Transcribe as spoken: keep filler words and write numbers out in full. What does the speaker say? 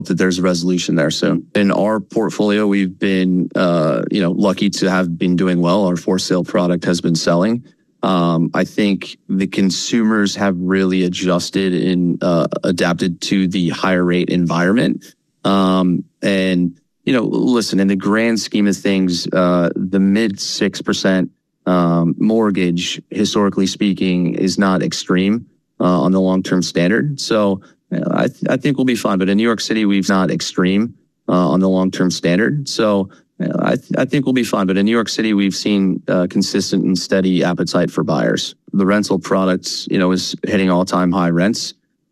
that there's a resolution there soon. In our portfolio, we've been, uh, you know, lucky to have been doing well. Our for sale product has been selling. Um, I think the consumers have really adjusted and uh, adapted to the higher rate environment. Um, and, you know, listen, in the grand scheme of things, uh, the mid six percent um, mortgage, historically speaking, is not extreme uh, on the long-term standard. So I, th- I think we'll be fine. But in New York City, we've not extreme uh, on the long-term standard. So I, th- I think we'll be fine. But in New York City, we've seen uh, consistent and steady appetite for buyers. The rental products, you know, is hitting all-time high rents.